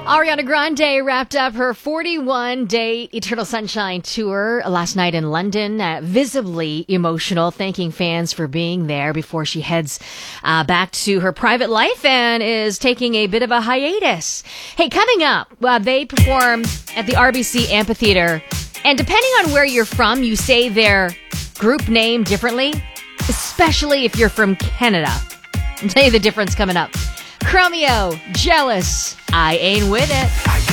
Ariana Grande wrapped up her 41-day Eternal Sunshine tour last night in London, visibly emotional, thanking fans for being there before she heads back to her private life and is taking a bit of a hiatus. Hey, coming up, they perform at the RBC Amphitheater, and depending on where you're from, you say their group name differently, especially if you're from Canada. I'll tell you the difference coming up. Chromeo, Jealous, I Ain't With It.